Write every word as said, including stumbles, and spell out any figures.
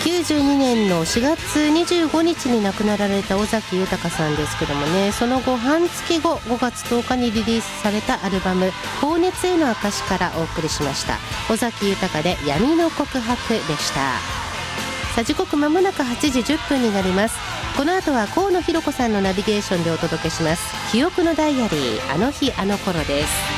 きゅうじゅうにねんのしがつにじゅうごにちに亡くなられた尾崎豊さんですけどもね、その後半月後ごがつとおかにリリースされたアルバム高熱への証からお送りしました。尾崎豊で闇の告白でした。さあ時刻まもなくはちじじゅっぷんになります。この後は河野ひろ子さんのナビゲーションでお届けします。記憶のダイアリー、あの日あの頃です。